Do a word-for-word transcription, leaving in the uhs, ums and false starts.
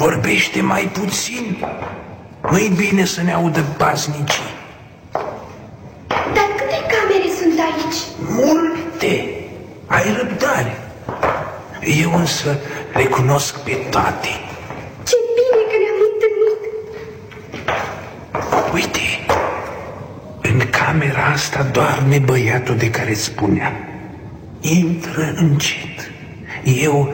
Vorbește mai puțin. Nu-i bine să ne audă paznicii. Dar câte camere sunt aici? Multe. Ai răbdare. Eu însă le cunosc pe toate. Ce bine că ne-am întâlnit. Uite, în camera asta doarme băiatul de care îți spuneam. Intră încet. Eu